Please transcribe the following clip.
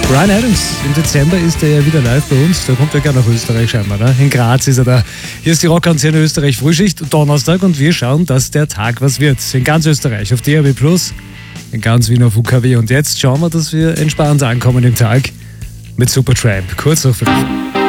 Bryan Adams, im Dezember ist er ja wieder live bei uns. Da kommt er gerne nach Österreich scheinbar. Ne? In Graz ist er da. Hier ist die Rockantenne Österreich Frühschicht, Donnerstag, und wir schauen, dass der Tag was wird. In ganz Österreich auf DAB+, in ganz Wien auf UKW. Und jetzt schauen wir, dass wir entspannt ankommen im Tag mit Supertramp. Kurz nach 5.